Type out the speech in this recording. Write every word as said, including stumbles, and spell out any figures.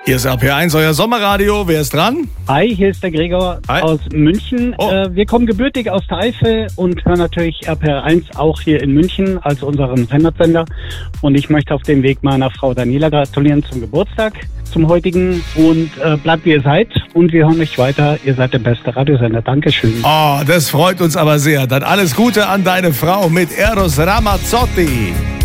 Hier ist R P eins, euer Sommerradio. Wer ist dran? Hi, hier ist der Gregor Hi. aus München. Oh. Äh, wir kommen gebürtig aus der Eifel und hören natürlich R P eins auch hier in München als unseren Heimatsender. Und ich möchte auf dem Weg meiner Frau Daniela gratulieren zum Geburtstag, zum heutigen. Und äh, bleibt wie ihr seid und wir hören euch weiter. Ihr seid der beste Radiosender. Dankeschön. Oh, das freut uns aber sehr. Dann alles Gute an deine Frau mit Eros Ramazzotti.